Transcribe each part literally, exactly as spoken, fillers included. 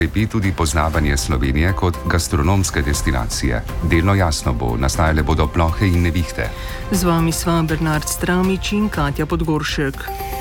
krepi tudi poznavanje Slovenije kot gastronomske destinacije. Delno jasno bo, nastajale bodo plohe in nevihte. Z vami sva Bernard Stramič in Katja Podgoršek.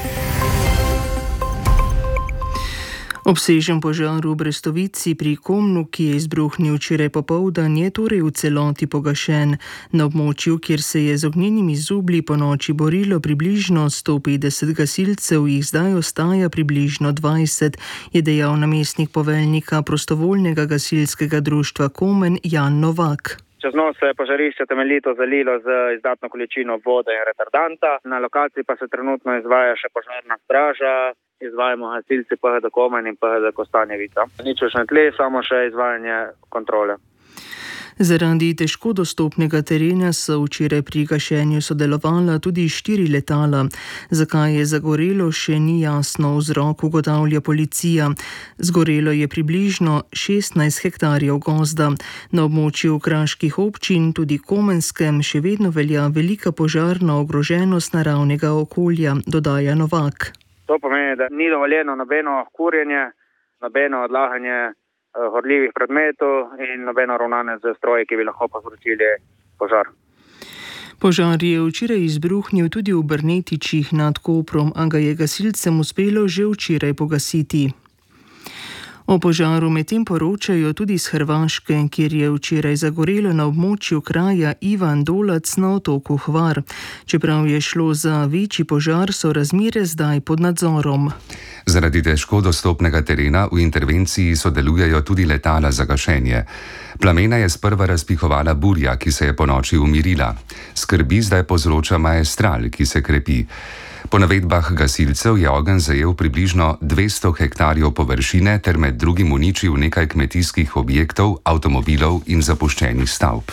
Obsežen požar v Brestovici pri Komnu, ki je izbruhnil včeraj popoldan, je torej v celoti pogašen. Na območju, kjer se je z ognjenimi zublji po noči borilo približno sto petdeset gasilcev, jih zdaj ostaja približno dvajset, je dejal namestnik poveljnika prostovoljnega gasilskega društva Komen Jan Novak. Čez noč se je požarišče temeljito zalilo z izdatno količino vode in retardanta. Na lokaciji pa se trenutno izvaja še požarna straža. Izvajamo gasilci P H D Komen in P H D Kostanjevica. Nič več na tle, samo še izvajanje kontrole. Zaradi težko dostopnega terena so včeraj pri gašenju sodelovala tudi štiri letala. Zakaj je zagorelo, še ni jasno, vzrok ugotavlja policija. Zgorelo je približno šestnajst hektarjev gozda. Na območju kraških občin, tudi Komenskem, še vedno velja velika požarna ogroženost naravnega okolja, dodaja Novak. To pomeni, da ni dovoljeno nobeno kurjenje, nobeno odlaganje gorljivih predmetov in nobeno ravnanje z stroji, ki bi lahko povzročili požar. Požar je včeraj izbruhnil tudi v Brnetičih nad Koprom, a ga je gasilcem uspelo že včeraj pogasiti. O požaru medtem poročajo tudi z Hrvaške, kjer je včeraj zagorelo na območju kraja Ivan Dolac na otoku Hvar. Čeprav je šlo za večji požar, so razmere zdaj pod nadzorom. Zaradi težko dostopnega terena v intervenciji sodelujejo tudi letala za gašenje. Plamena je sprva razpihovala burja, ki se je ponoči umirila. Skrbi zdaj povzroča maestral, ki se krepi. Po navedbah gasilcev je ogenj zajel približno dvesto hektarjev površine ter med drugim uničil nekaj kmetijskih objektov, avtomobilov in zapuščenih stavb.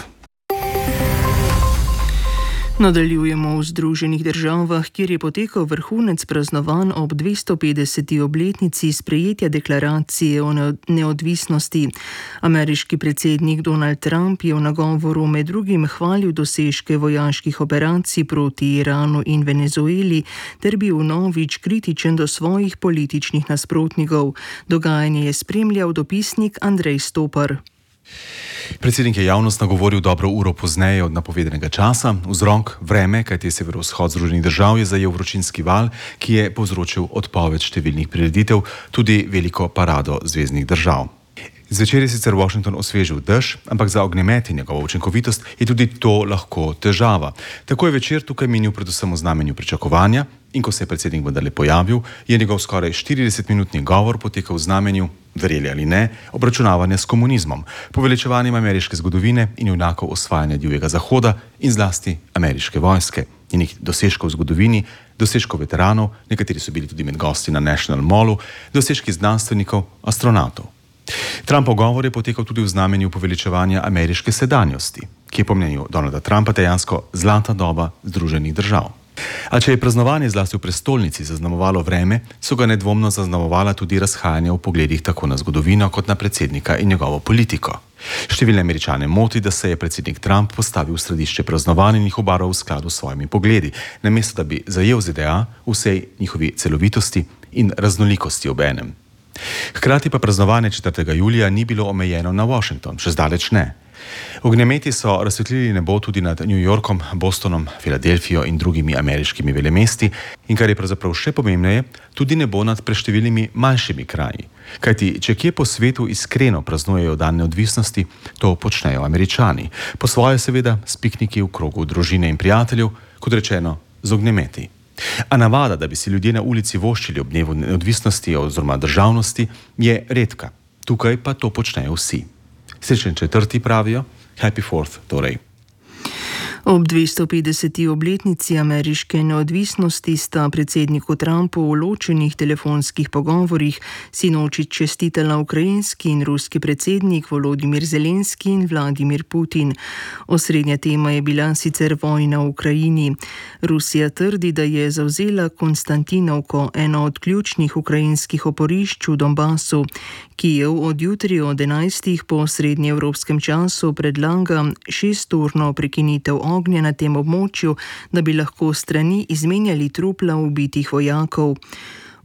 Nadaljujemo v Združenih državah, kjer je potekal vrhunec praznovanj ob dvestopetdeseti obletnici sprejetja deklaracije o neodvisnosti. Ameriški predsednik Donald Trump je v nagovoru med drugim hvalil dosežke vojaških operacij proti Iranu in Venezueli ter bil vnovič kritičen do svojih političnih nasprotnikov. Dogajanje je spremljal dopisnik Andrej Stopar. Predsednik je javnost nagovoril dobro uro pozneje od napovedanega časa. Vzrok vreme, kajti severovzhod Združenih držav je zajel vročinski val, ki je povzročil odpoved številnih prireditev, tudi veliko parado zveznih držav. Zvečer je sicer Washington osvežil dež, ampak za ognjemet in njegovo učinkovitost je tudi to lahko težava. Tako je večer tukaj minil predvsem v znamenju pričakovanja in ko se je predsednik vendarle pojavil, je njegov skoraj štiridesetminutni govor potekal v znamenju, verjeli ali ne, obračunavanja s komunizmom, poveličevanjem ameriške zgodovine in junakov osvajanja divjega zahoda in zlasti ameriške vojske. Njenih dosežkov v zgodovini, dosežkov veteranov, nekateri so bili tudi med gosti na National Mallu, dosežki znanstvenikov, astronautov. Trumpov govor je potekal tudi v znamenju poveličevanja ameriške sedanjosti, ki je po mnenju Donalda Trumpa dejansko zlata doba Združenih držav. A če je praznovanje zlasti v prestolnici zaznamovalo vreme, so ga nedvomno zaznamovala tudi razhajanja v pogledih tako na zgodovino kot na predsednika in njegovo politiko. Številne Američane moti, da se je predsednik Trump postavil v središče praznovanj in jih obarval v skladu s svojimi pogledi, namesto da bi zajel Z D A v vsej njihovi celovitosti in raznolikosti obenem. Hkrati pa praznovanje četrtega julija ni bilo omejeno na Washington, še zdaleč ne. Ognjemeti so razsvetlili nebo tudi nad New Yorkom, Bostonom, Filadelfijo in drugimi ameriškimi velemesti in kar je pravzaprav še pomembneje, tudi nebo nad preštevilnimi manjšimi kraji. Kajti, če kje po svetu iskreno praznujejo dan neodvisnosti, to počnejo Američani. Po svoje seveda s pikniki v krogu družine in prijateljev, kot rečeno z ognjemeti. A navada, da bi si ljudje na ulici voščili ob dnevu neodvisnosti oziroma državnosti, je redka. Tukaj pa to počnejo vsi. Srečen četrti pravijo, Happy Fourth torej. Ob dvestopetdeseti obletnici ameriške neodvisnosti sta predsedniku Trumpu v ločenih telefonskih pogovorih sinoči čestitala ukrajinski in ruski predsednik Volodimir Zelenski in Vladimir Putin. Osrednja tema je bila sicer vojna v Ukrajini. Rusija trdi, da je zavzela Konstantinovko, eno od ključnih ukrajinskih oporišč v Donbasu. Kijev od jutri od enajstih po srednjeevropskem času predlaga šesturno prekinitev ognja na tem območju, da bi lahko strani izmenjali trupla ubitih vojakov.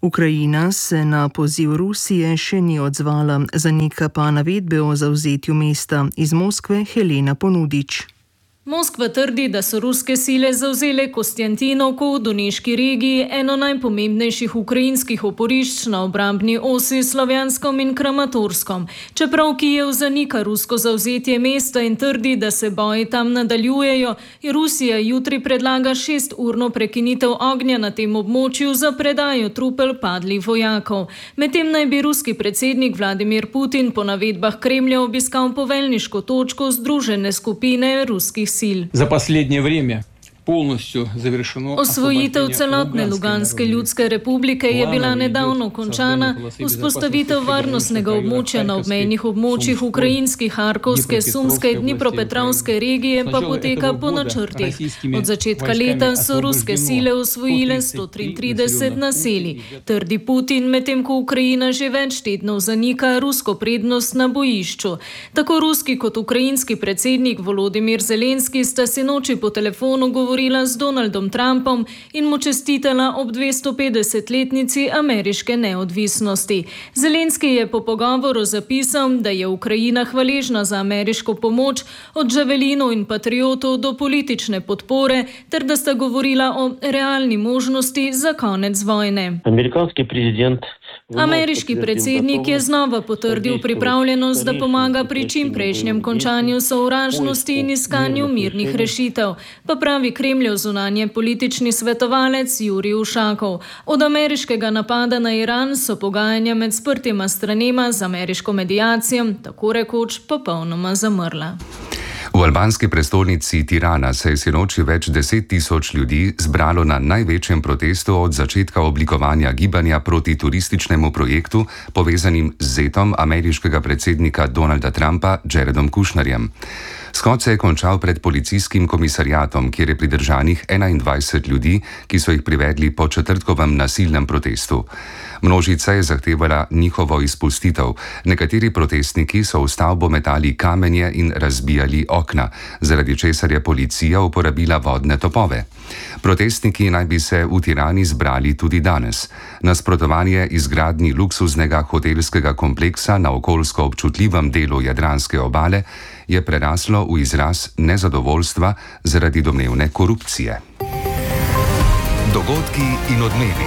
Ukrajina se na poziv Rusije še ni odzvala, zanika pa navedbe o zavzetju mesta. Iz Moskve Helena Ponudič. Moskva trdi, da so ruske sile zavzele Kostjantinovko v Doneški regiji, eno najpomembnejših ukrajinskih oporišč na obrambni osi Slovjanskom in Kramatorskom. Čeprav Kijev zanika rusko zavzetje mesta in trdi, da se boji tam nadaljujejo, je Rusija jutri predlaga šesturno prekinitev ognja na tem območju za predajo trupel padlih vojakov. Medtem naj bi ruski predsednik Vladimir Putin po navedbah Kremlja obiskal poveljniško točko Združene skupine ruskih sil. За последнее время полностью завершено. Osvojitev celotne Luganske ljudske republike je bila nedavno končana, vzpostavitev varnostnega območja na obmejnih območjih ukrajinskih Harkovske, Sumske in Dnipropetrovske regije pa poteka po načrtih. Od začetka leta so ruske sile osvojile sto triintrideset naselij, trdi Putin, medtem ko Ukrajina že več tednov zanika rusko prednost na bojišču. Tako ruski kot ukrajinski predsednik Volodimir Zelenski sta si noči po telefonu govorili govorila z Donaldom Trumpom in mu čestitala ob dvestopetdesetletnici ameriške neodvisnosti. Zelenski je po pogovoru zapisal, da je Ukrajina hvaležna za ameriško pomoč od Javelinov in patriotov do politične podpore, ter da sta govorila o realni možnosti za konec vojne. Ameriški prezident Ameriški predsednik je znova potrdil pripravljenost, da pomaga pri čimprejšnjem končanju sovražnosti in iskanju mirnih rešitev, pa pravi Kremljev zunanje politični svetovalec Jurij Ušakov. Od ameriškega napada na Iran so pogajanja med sprtima stranema z ameriško medijacijo tako rekoč popolnoma zamrla. V albanski prestolnici Tirana se je sinoči več deset tisoč ljudi zbralo na največjem protestu od začetka oblikovanja gibanja proti turističnemu projektu, povezanim z zetom ameriškega predsednika Donalda Trumpa, Jaredom Kushnerjem. Shod se je končal pred policijskim komisariatom, kjer je pridržanih enaindvajset ljudi, ki so jih privedli po četrtkovem nasilnem protestu. Množica je zahtevala njihovo izpustitev. Nekateri protestniki so v stavbo metali kamenje in razbijali okna, zaradi česar je policija uporabila vodne topove. Protestniki naj bi se v Tirani zbrali tudi danes. Nasprotovanje izgradnji luksuznega hotelskega kompleksa na okoljsko občutljivem delu Jadranske obale je preraslo v izraz nezadovoljstva zaradi domnevne korupcije. Dogodki in odmevi.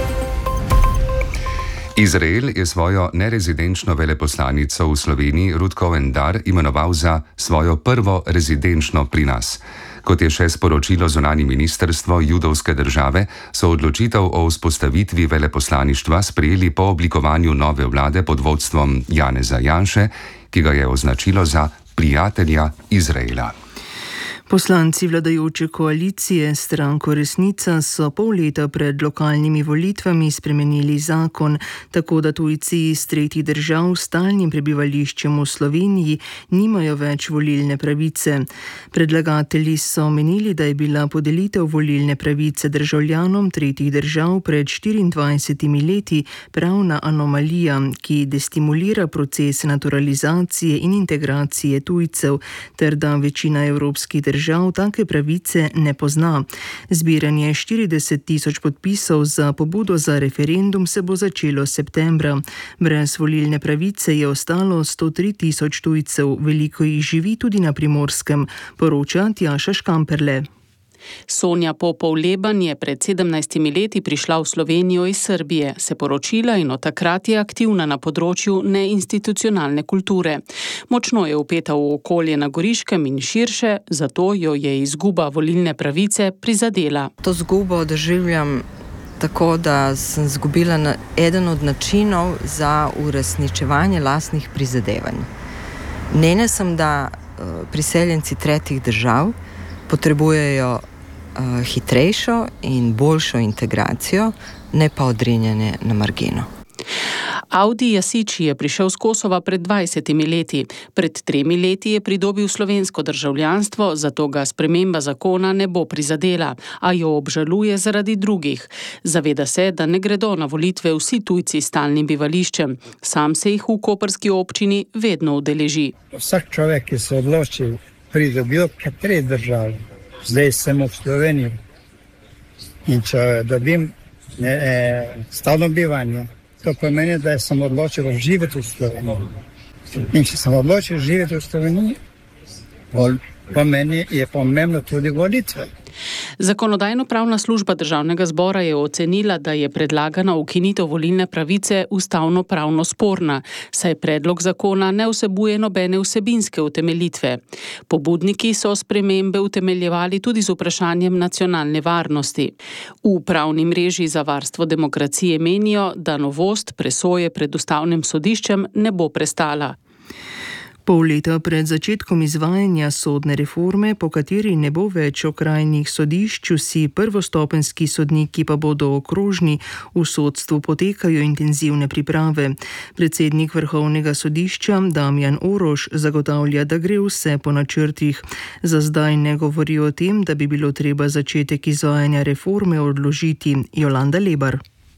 Izrael je svojo nerezidenčno veleposlanico v Sloveniji Ruth Cohen-Dar imenoval za svojo prvo rezidenčno pri nas. Kot je še sporočilo zunanje ministrstvo judovske države, so odločitev o vzpostavitvi veleposlaništva sprejeli po oblikovanju nove vlade pod vodstvom Janeza Janše, ki ga je označilo za prijatelja Izraela. Poslanci vladajoče koalicije Stranko Resnica so pol leta pred lokalnimi volitvami spremenili zakon, tako da tujci iz tretjih držav s stalnim prebivališčem v Sloveniji nimajo več volilne pravice. Predlagatelji so menili, da je bila podelitev volilne pravice državljanom tretjih držav pred štiriindvajsetimi leti pravna anomalija, ki destimulira proces naturalizacije in integracije tujcev, ter da večina evropskih držav Držav take pravice ne pozna. Zbiranje štirideset tisoč podpisov za pobudo za referendum se bo začelo septembra. Brez volilne pravice je ostalo sto tri tisoč tujcev, veliko jih živi tudi na Primorskem, poroča Tjaša Škamperle. Sonja Popov-Leban je pred sedemnajstimi leti prišla v Slovenijo iz Srbije, se poročila in od takrat je aktivna na področju neinstitucionalne kulture. Močno je vpeta v okolje na Goriškem in širše, zato jo je izguba volilne pravice prizadela. To zgubo doživljam tako, da sem zgubila na eden od načinov za uresničevanje lastnih prizadevanj. Mnenja sem, da priseljenci tretjih držav potrebujejo uh, hitrejšo in boljšo integracijo, ne pa odrinjanje na margino. Audi Jasiči je prišel z Kosova pred dvajsetimi leti. Pred tremi leti je pridobil slovensko državljanstvo, zato ga sprememba zakona ne bo prizadela, a jo obžaluje zaradi drugih. Zaveda se, da ne gredo na volitve vsi tujci s stalnim bivališčem. Sam se jih v koprski občini vedno udeleži. Vsak človek, ki se odloči pridobil kateri državi. Zdaj sem v Sloveniji in če dobim ne, e, stalno bivanje. To pomeni, da sem odločil živeti v Sloveniji. In če sem odločil živeti v Sloveniji, po meni je pomembno tudi volitve. Zakonodajno-pravna služba Državnega zbora je ocenila, da je predlagana ukinitev volilne pravice ustavno-pravno sporna, saj predlog zakona ne vsebuje nobene vsebinske utemeljitve. Pobudniki so spremembe utemeljevali tudi z vprašanjem nacionalne varnosti. V pravni mreži za varstvo demokracije menijo, da novost presoje pred ustavnim sodiščem ne bo prestala. Pol leta pred začetkom izvajanja sodne reforme, po kateri ne bo več okrajnih sodišč, vsi prvostopenjski sodniki pa bodo okrožni, v sodstvu potekajo intenzivne priprave. Predsednik Vrhovnega sodišča Damjan Orož zagotavlja, da gre vse po načrtih. Za zdaj ne govori o tem, da bi bilo treba začetek izvajanja reforme odložiti. Jolanda Lebar.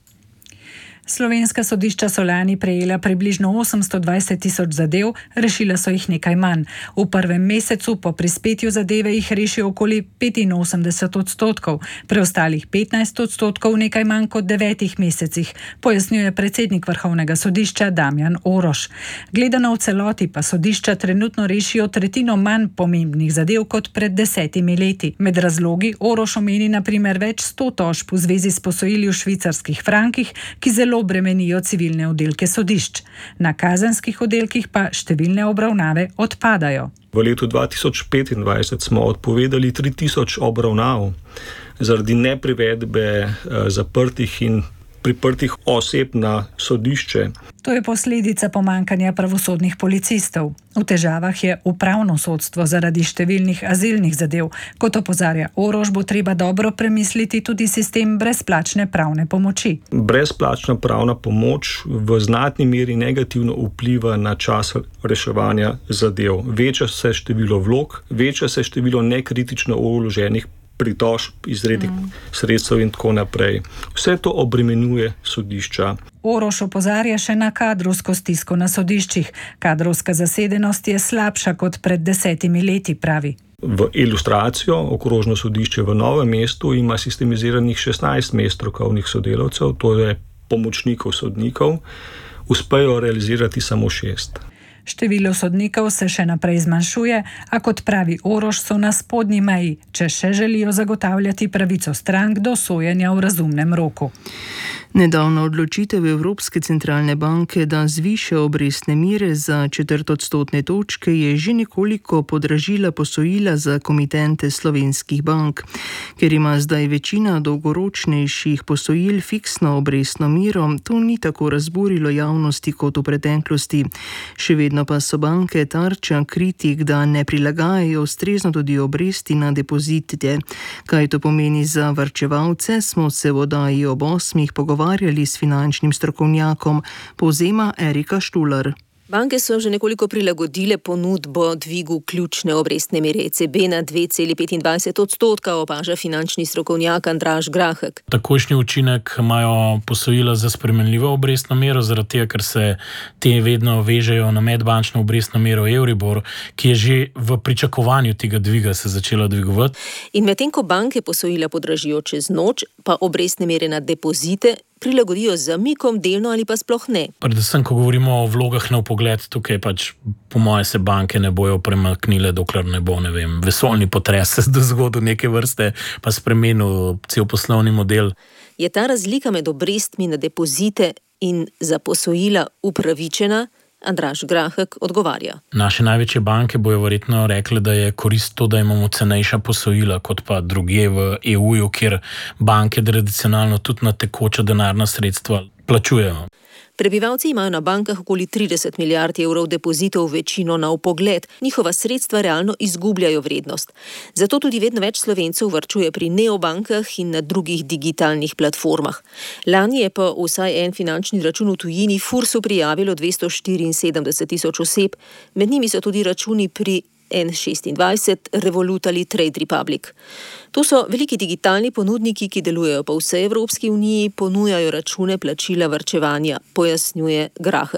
Slovenska sodišča so lani prejela približno osemsto dvajset tisoč zadev, rešila so jih nekaj manj. V prvem mesecu po prispetju zadeve jih reši okoli petinosemdeset odstotkov, preostalih petnajst odstotkov nekaj manj kot devetih mesecih, pojasnjuje predsednik Vrhovnega sodišča Damjan Orož. Gledano v celoti pa sodišča trenutno rešijo tretjino manj pomembnih zadev kot pred desetimi leti. Med razlogi Orož omeni na primer več sto tožb v zvezi s posojili v švicarskih frankih, ki zelo bremenijo civilne oddelke sodišč. Na kazenskih oddelkih pa številne obravnave odpadajo. V letu dva tisoč petindvajset smo odpovedali tri tisoč obravnav zaradi neprivedbe zaprtih in priprtih oseb na sodišče. To je posledica pomankanja pravosodnih policistov. V težavah je upravno sodstvo zaradi številnih azilnih zadev. Kot opozarja Orož, bo treba dobro premisliti tudi sistem brezplačne pravne pomoči. Brezplačna pravna pomoč v znatni meri negativno vpliva na čas reševanja zadev. Veča se število vlog, veča se število nekritično vloženih pritožb, izrednih mm. sredstev in tako naprej. Vse to obremenjuje sodišča. Orož opozarja še na kadrovsko stisko na sodiščih. Kadrovska zasedenost je slabša kot pred desetimi leti, pravi. V ilustracijo, okrožno sodišče v Novem mestu ima sistemiziranih šestnajst mest strokovnih sodelavcev, to je pomočnikov sodnikov, uspejo realizirati samo šest. Število sodnikov se še naprej zmanjšuje, a kot pravi Orož, so na spodnji meji, če še želijo zagotavljati pravico strank do sojenja v razumnem roku. Nedavna odločitev Evropske centralne banke, da zviša obrestne mere za četrt odstotne točke, je že nekoliko podražila posojila za komitente slovenskih bank. Ker ima zdaj večina dolgoročnejših posojil fiksno obrestno mero, to ni tako razburilo javnosti kot v preteklosti. Še vedno pa so banke tarča kritik, da ne prilagajajo ustrezno tudi obresti na depozite. Kaj to pomeni za varčevalce, smo se v oddaji ob osmih pogovarjali s finančnim strokovnjakom, povzema Erika Štular. Banke so že nekoliko prilagodile ponudbo dvigu ključne obrestne mere E C B na dve celi petindvajset odstotka, opaža finančni strokovnjak Andraž Grahek. Takojšnji učinek imajo posojila za spremenljivo obrestno mero, zaradi tega, ker se te vedno vežejo na medbančno obrestno mero Euribor, ki je že v pričakovanju tega dviga se začela dvigovati. In medtem ko banke posojila podražijo čez noč, pa obrestne mere na depozite prilagodijo z zamikom, delno ali pa sploh ne. Predvsem, ko govorimo o vlogah na vpogled, tukaj pač po moje se banke ne bojo premaknile, dokler ne bo, ne vem, vesoljni potres se zgodil neke vrste, pa spremenil cel poslovni model. Je ta razlika med obrestmi na depozite in za posojila upravičena? Andraž Grahek odgovarja. Naše največje banke bojo verjetno rekle, da je korist to, da imamo cenejša posojila, kot pa drugje v E U-ju, kjer banke tradicionalno tudi na tekoča denarna sredstva plačujejo. Prebivalci imajo na bankah okoli trideset milijard evrov depozitov, večino na vpogled. Njihova sredstva realno izgubljajo vrednost. Zato tudi vedno več Slovencev varčuje pri neobankah in na drugih digitalnih platformah. Lani je pa vsaj en finančni račun v tujini Fursu prijavilo dvesto štiriinsedemdeset tisoč oseb, med njimi so tudi računi pri N šestindvajset, Revolut ali Trade Republic. To so veliki digitalni ponudniki, ki delujejo po vsej Evropski uniji, ponujajo račune plačila varčevanja, pojasnjuje Grahek.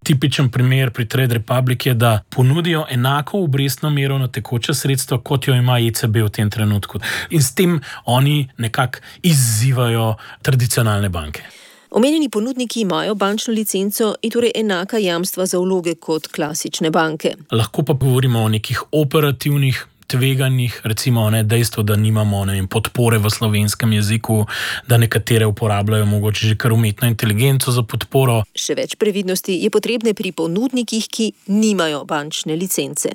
Tipičen primer pri Trade Republic je, da ponudijo enako obrestno mero na tekoče sredstva, kot jo ima E C B v tem trenutku. In s tem oni nekako izzivajo tradicionalne banke. Omenjeni ponudniki imajo bančno licenco in torej enaka jamstva za vloge kot klasične banke. Lahko pa govorimo o nekih operativnih tveganjih, recimo ne, dejstvo, da nimamo ne, podpore v slovenskem jeziku, da nekatere uporabljajo mogoče že kar umetno inteligenco za podporo. Še več previdnosti je potrebne pri ponudnikih, ki nimajo bančne licence.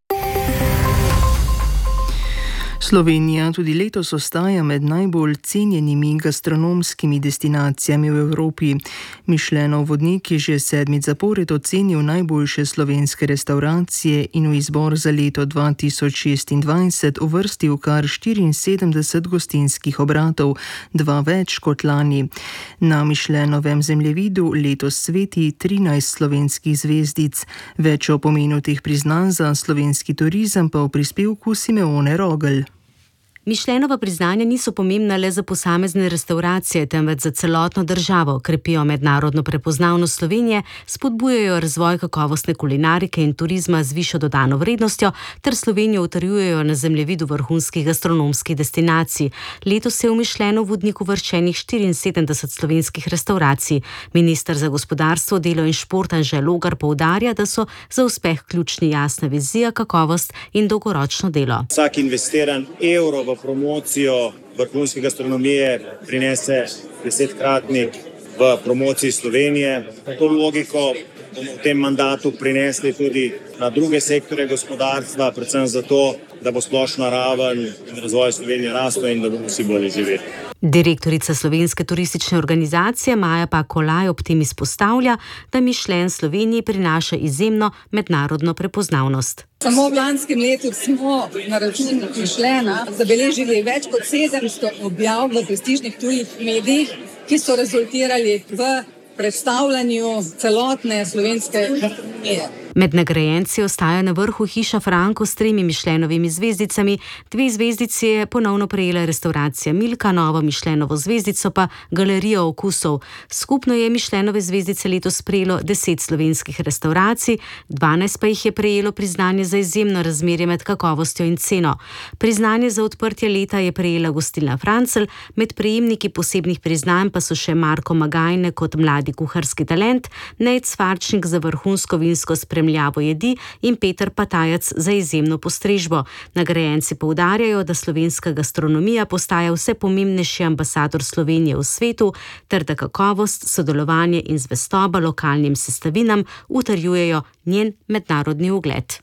Slovenija tudi letos ostaja med najbolj cenjenimi gastronomskimi destinacijami v Evropi. Michelinov vodnik je že sedmič zapored ocenil najboljše slovenske restavracije in v izbor za leto dva tisoč šestindvajset uvrstil kar štiriinsedemdeset gostinskih obratov, dva več kot lani. Na Michelinovem zemljevidu letos sveti trinajst slovenskih zvezdic. Več o pomenu teh priznanj za slovenski turizem pa v prispevku Simeone Rogel. Michelinova priznanja niso pomembna le za posamezne restavracije, temveč za celotno državo, krepijo mednarodno prepoznavnost Slovenije, spodbujajo razvoj kakovostne kulinarike in turizma z višjo dodano vrednostjo ter Slovenijo utrjujejo na zemljevidu vrhunskih gastronomskih destinacij. Letos je v Michelinov vodnik uvrščenih štiriinsedemdeset slovenskih restavracij. Minister za gospodarstvo, delo in šport Anže Logar poudarja, da so za uspeh ključni jasna vizija, kakovost in dolgoročno delo. Vsak investiran evro v promocijo vrhunske gastronomije prinese desetkratnik v promociji Slovenije. To logiko bomo v tem mandatu prinesli tudi na druge sektore gospodarstva, predvsem zato, da bo splošna raven in razvoj Slovenije rastel in da bomo vsi bolje živeli. Direktorica Slovenske turistične organizacije Maja Pakolaj ob tem izpostavlja, da Michelin Sloveniji prinaša izjemno mednarodno prepoznavnost. Samo v lanskem letu smo na računu Michelina zabeležili več kot sedemsto objav v prestižnih tujih medijih, ki so rezultirali v predstavljanju celotne slovenske gastronomije. Med nagrajenci ostaja na vrhu hiša Franko s tremi Michelinovimi zvezdicami, dve zvezdici je ponovno prejela restauracija Milka, novo Michelinovo zvezdico pa Galerija okusov. Skupno je Michelinove zvezdice letos prejelo deset slovenskih restauracij, dvanajst pa jih je prejelo priznanje za izjemno razmerje med kakovostjo in ceno. Priznanje za odprtje leta je prejela gostilna Francelj, med prejemniki posebnih priznanj pa so še Marko Magajne kot mladi kuharski talent, Nejc Farčnik za vrhunsko vinsko spremljanje jedi in Peter Patajac za izjemno postrežbo. Nagrajenci poudarjajo, da slovenska gastronomija postaja vse pomembnejši ambasador Slovenije v svetu, ter da kakovost, sodelovanje in zvestoba lokalnim sestavinam utrjujejo njen mednarodni ugled.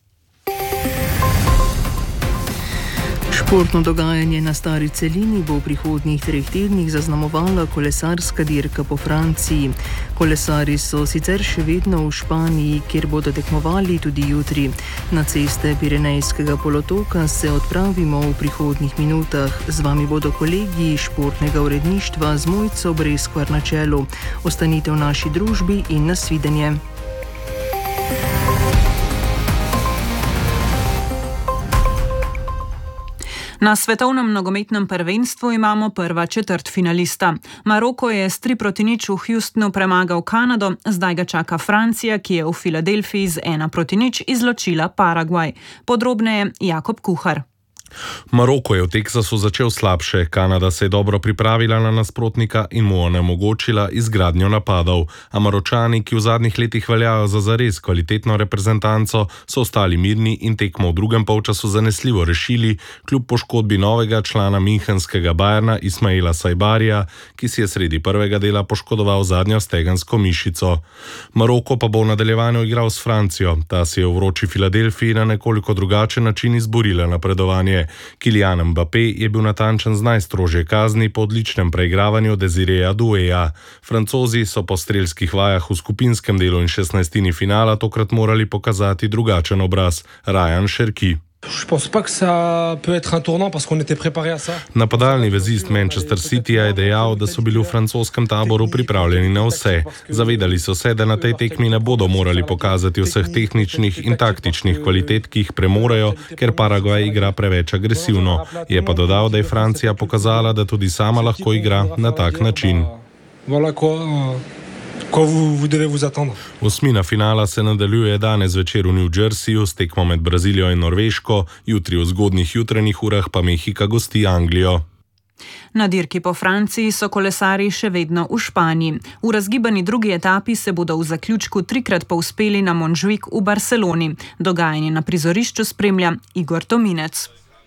Športno dogajanje na Stari celini bo v prihodnjih treh tednih zaznamovala kolesarska dirka po Franciji. Kolesarji so sicer še vedno v Španiji, kjer bodo tekmovali tudi jutri. Na ceste Pirenejskega polotoka se odpravimo v prihodnjih minutah. Z vami bodo kolegi športnega uredništva z Mojco Breskvar na čelu. Ostanite v naši družbi in nasvidenje. Na svetovnem nogometnem prvenstvu imamo prva četrtfinalista. Maroko je s tri proti nič v Houstonu premagal Kanado, zdaj ga čaka Francija, ki je v Filadelfiji z ena proti nič izločila Paragvaj. Podrobneje Jakob Kuhar. Maroko je v Teksasu začel slabše, Kanada se je dobro pripravila na nasprotnika in mu onemogočila izgradnjo napadov. A Maročani, ki v zadnjih letih veljajo za zares kvalitetno reprezentanco, so ostali mirni in tekmo v drugem polčasu zanesljivo rešili, kljub poškodbi novega člana münchenskega Bayerna Ismaila Sajbarija, ki si je sredi prvega dela poškodoval zadnjo stegensko mišico. Maroko pa bo v nadaljevanju igral s Francijo, ta si je v vroči Filadelfiji na nekoliko drugačen način izborila napredovanje. Kylian Mbappé je bil natančen z najstrožje kazni po odličnem preigravanju Desireja Doueja. Francozi so po strelskih vajah v skupinskem delu in šestnajstini finala tokrat morali pokazati drugačen obraz. Ryan Cherki. Napadalni vezist Manchester Cityja je dejal, da so bili v francoskem taboru pripravljeni na vse. Zavedali so se, da na tej tekmi ne bodo morali pokazati vseh tehničnih in taktičnih kvalitet, ki jih premorejo, ker Paragvaj igra preveč agresivno. Je pa dodal, da je Francija pokazala, da tudi sama lahko igra na tak način. quoi vous, vous devez vous attendre. Osmina finala se nadaljuje danes večer v New Jerseyju s tekmo med Brazilijo in Norveško, jutri v zgodnjih jutranjih urah pa Mehika gosti Anglijo. Na dirki po Franciji so kolesarji še vedno v Španiji. V razgibani drugi etapi se bodo v zaključku trikrat povzpeli na Montjuic v Barceloni. Dogajanje na prizorišču spremlja Igor Tominec.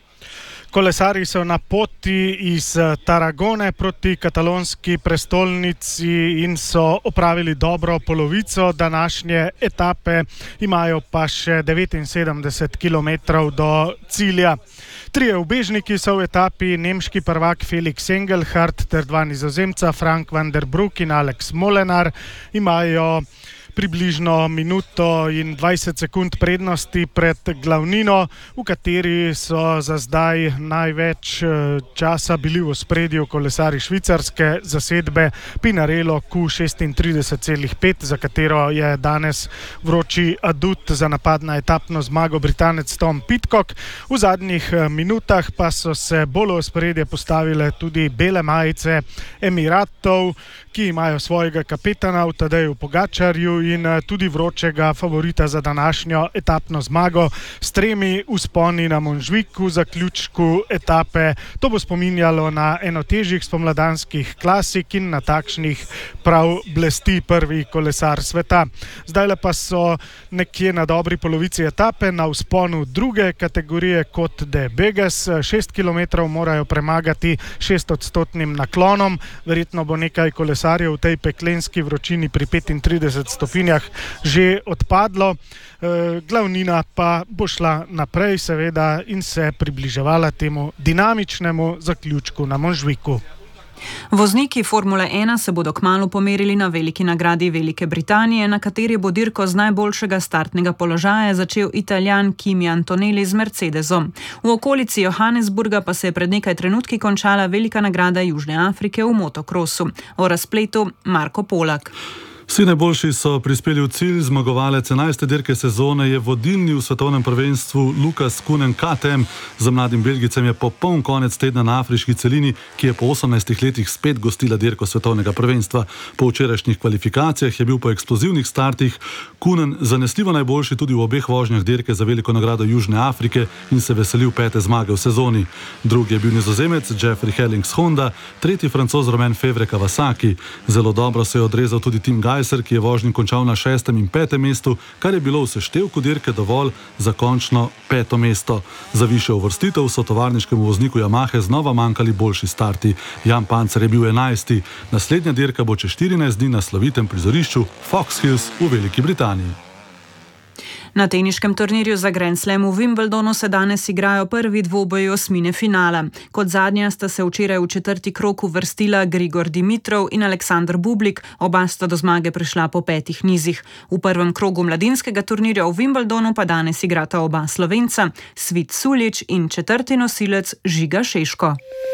Kolesarji so na poti iz Tarragone proti katalonski prestolnici in so opravili dobro polovico današnje etape, imajo pa še devetinsedemdeset kilometrov do cilja. Trije ubežniki so v etapi, nemški prvak Felix Engelhardt ter dva nizozemca Frank van der Broek in Alex Molenaar imajo približno minuto in dvajset sekund prednosti pred glavnino, v kateri so za zdaj največ časa bili v ospredju kolesarji švicarske zasedbe Pinarello Q šestintrideset celih pet, za katero je danes vroči adut za napad na etapno zmago Britanec Tom Pidcock. V zadnjih minutah pa so se bolj v ospredje postavile tudi bele majice Emiratov, ki imajo svojega kapetana v Tadeju Pogačarju in tudi vročega favorita za današnjo etapno zmago s tremi vzponi na Montjuic v zaključku etape. To bo spominjalo na eno težjih spomladanskih klasik in na takšnih prav blesti prvi kolesar sveta. Zdaj pa so nekje na dobri polovici etape na vzponu druge kategorije kot de Beges. Šest kilometrov morajo premagati šest odstotnim naklonom. Verjetno bo nekaj kolesarjev v tej peklenski vročini pri petintrideset stopinjah že odpadlo. E, glavnina pa bo šla naprej seveda in se približevala temu dinamičnemu zaključku na Montjuicu. Vozniki Formule ena se bodo kmalu pomerili na veliki nagradi Velike Britanije, na kateri bo dirko z najboljšega startnega položaja začel Italijan Kimi Antonelli z Mercedesom. V okolici Johannesburga pa se je pred nekaj trenutki končala velika nagrada Južne Afrike v motokrosu. O razpletu Marko Polak. Vsi najboljši so prispeli v cilj, zmagovalec enajste dirke sezone je vodilni v svetovnem prvenstvu Lukas Kunen K T M. Za mladim Belgicem je popoln konec tedna na afriški celini, ki je po osemnajstih letih spet gostila dirko svetovnega prvenstva. Po včerajšnjih kvalifikacijah je bil po eksplozivnih startih Kunen zanesljivo najboljši tudi v obeh vožnjah dirke za veliko nagrado Južne Afrike in se veselil pete zmage v sezoni. Drugi je bil nizozemec Jeffrey Hellings Honda, tretji Francoz Romain Fevre Kawasaki. Zelo dobro se je odrezal tudi Tim Gajser, ki je vožnji končal na šestem in petem mestu, kar je bilo v seštevku dirke dovolj za končno peto mesto. Za višjo uvrstitev so tovarniškemu vozniku Yamahe znova manjkali boljši starti. Jan Pancer je bil enajsti. Naslednja dirka bo čez štirinajst dni na slovitem prizorišču Fox Hills v Veliki Britaniji. Na teniškem turnirju za Grand Slam v Wimbledonu se danes igrajo prvi dvoboji osmine finala. Kot zadnja sta se včeraj v četrti krog uvrstila Grigor Dimitrov in Aleksandar Bublik, oba sta do zmage prišla po petih nizih. V prvem krogu mladinskega turnirja v Wimbledonu pa danes igrata oba Slovenca, Svit Suljić in četrti nosilec Žiga Šeško.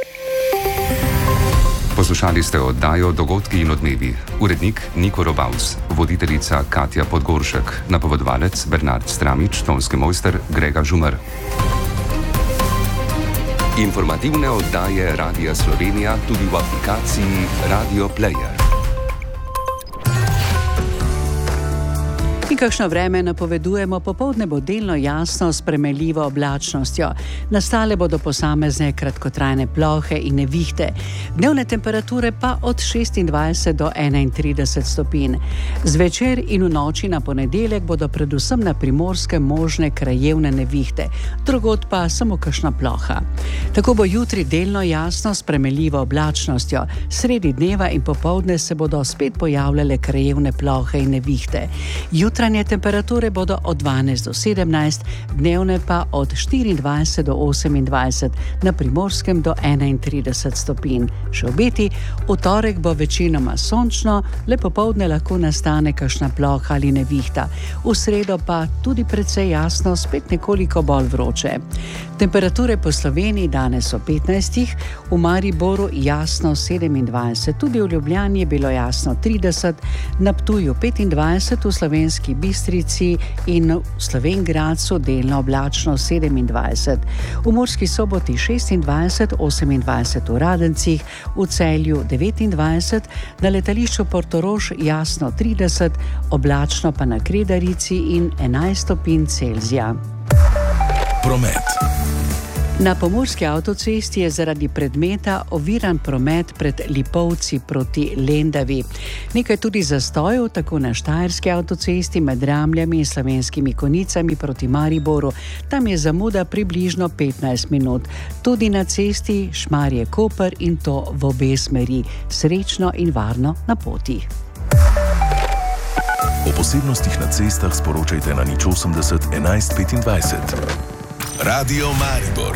Poslušali ste oddajo Dogodki in odmevi. Urednik Niko Robaus, voditeljica Katja Podgoršek, napovedovalec Bernard Stramič, tonski mojster Grega Žumar. Informativne oddaje Radia Slovenija tudi v aplikaciji Radio Player. In kakšno vreme napovedujemo, popoldne bo delno jasno s premeljivo oblačnostjo. Nastale bodo posamezne kratkotrajne plohe in nevihte. Dnevne temperature pa od šestindvajset do enaintrideset stopinj. Zvečer in v noči na ponedeljek bodo predvsem na Primorskem možne krajevne nevihte, drugod pa samo kakšna ploha. Tako bo jutri delno jasno s premeljivo oblačnostjo. Sredi dneva in popoldne se bodo spet pojavljale krajevne plohe in nevihte. Jutranje temperature bodo od dvanajst do sedemnajst, dnevne pa od štiriindvajset do osemindvajset, na Primorskem do enaintrideset stopinj. Še obeti, v torek bo večinoma sončno, le popoldne lahko nastane kakšna ploha ali nevihta. V sredo pa tudi precej jasno, spet nekoliko bolj vroče. Temperature po Sloveniji danes so petnajst, v Mariboru jasno sedemindvajset, tudi v Ljubljani je bilo jasno trideset, na Ptuju petindvajset, v Slovenski Bistrici in v Slovenj Gradcu delno oblačno sedemindvajset, v Murski Soboti šestindvajset, osemindvajset v Radencih, v Celju devetindvajset, na letališču Portorož jasno trideset, oblačno pa na Kredarici in enajst stopinj Celzija. Promet. Na pomurski avtocesti je zaradi predmeta oviran promet pred Lipovci proti Lendavi. Nekaj tudi zastojev, tako na štajerski avtocesti med Ramljami in Slovenskimi Konicami proti Mariboru. Tam je zamuda približno petnajst minut. Tudi na cesti Šmarje-Koper in to v obe smeri. Srečno in varno na poti. O posebnostih na cestah sporočajte na nič osemdeset enajst petindvajset. Radio Maribor.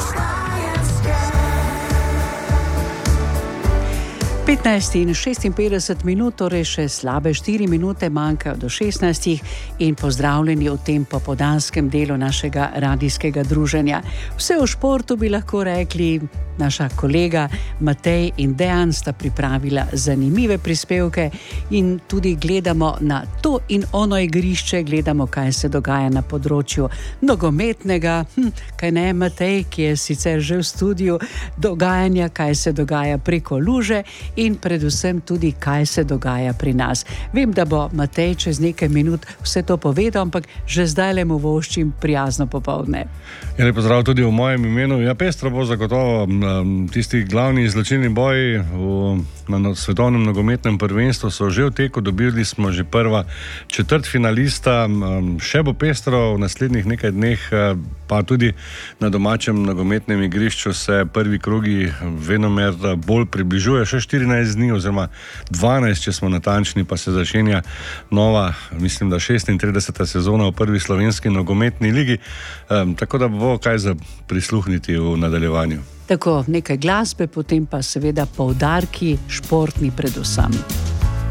petnajst in šestinpetdeset minut, torej še slabe štiri minute manjkajo do šestnajstih in pozdravljeni v tem popoldanskem delu našega radijskega druženja. Vse o športu bi lahko rekli, naša kolega Matej in Dejan sta pripravila zanimive prispevke in tudi gledamo na to in ono igrišče, gledamo, kaj se dogaja na področju nogometnega, hm, kaj ne, Matej, ki je sicer že v studiu, dogajanja, kaj se dogaja preko luže in predvsem tudi, kaj se dogaja pri nas. Vem, da bo Matej čez nekaj minut vse to povedal, ampak že zdaj le mu voščim prijazno popoldne. Ja, lep pozdrav tudi v mojem imenu. Ja, pestro bo zagotovo um, tisti glavni izločilni boji v, na svetovnem nogometnem prvenstvu so že v teku, dobili smo že prva četrt finalista, um, še bo pestro v naslednjih nekaj dneh, pa tudi na domačem nogometnem igrišču se prvi krogi venomer bolj približuje, še štirinajst dni oziroma dvanajst, če smo natančni, pa se začenja nova, mislim, da šestintrideseta sezona v prvi slovenski nogometni ligi, um, tako da bo kaj za prisluhniti v nadaljevanju. Tako, nekaj glasbe, potem pa seveda poudarki športni predvsem.